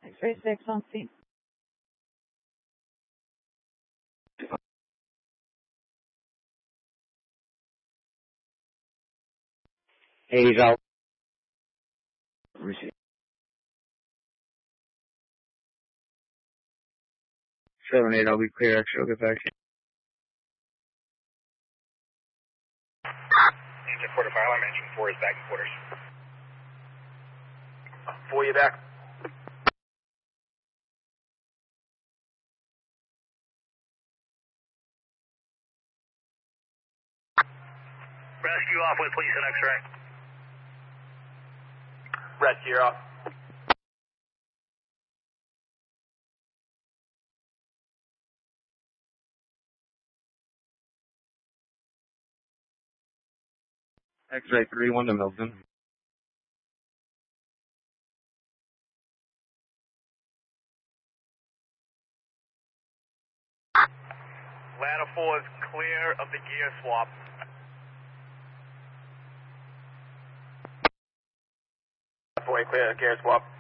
X-ray 6 on scene. Hey, he's out. Receive. 7-8, I'll be clear. Actually, I'll get back to you. Engine 4 to fire alarm. Engine 4 is back in quarters. 4, you back. Rescue off with police and X-ray. Rescue, you're off. X-ray 3-1 to Milton. Ladder 4 is clear of the gear swap. Ladder 4 clear of the gear swap.